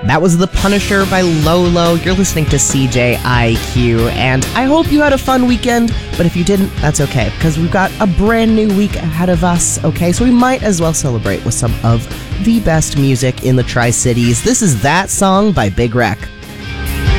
That was The Punisher by Lolo. You're listening to CJIQ, and I hope you had a fun weekend, but if you didn't, that's okay, because we've got a brand new week ahead of us, okay? So we might as well celebrate with some of the best music in the Tri-Cities. This is That Song by Big Wreck.